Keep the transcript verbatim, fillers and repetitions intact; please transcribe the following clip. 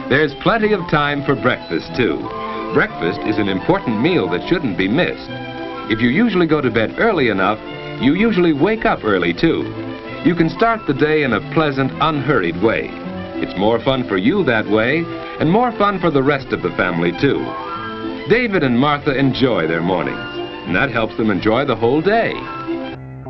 There's plenty of time for breakfast, too. Breakfast is an important meal that shouldn't be missed. If you usually go to bed early enough, you usually wake up early, too. You can start the day in a pleasant, unhurried way. It's more fun for you that way, and more fun for the rest of the family, too. David and Martha enjoy their mornings, and that helps them enjoy the whole day.